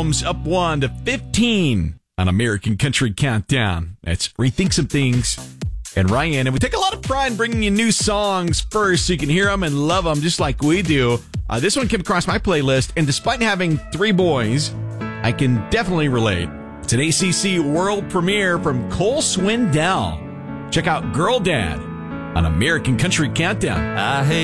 Holmes up 1 to 15 on American Country Countdown. That's Rethink Some Things and Ryan. And we take a lot of pride in bringing you new songs first so you can hear them and love them just like we do. This one came across my playlist, and despite having 3 boys, I can definitely relate. It's an ACC world premiere from Cole Swindell. Check out Girl Dad on American Country Countdown. I hate